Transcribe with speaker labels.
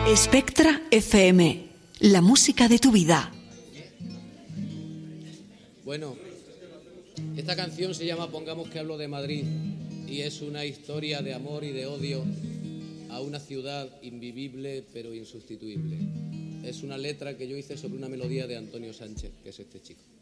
Speaker 1: Spectra FM, la música de tu vida.
Speaker 2: Bueno, esta canción se llama Pongamos que hablo de Madrid y es una historia de amor y de odio a una ciudad invivible pero insustituible. Es una letra que yo hice sobre una melodía de Antonio Sánchez, que es este chico.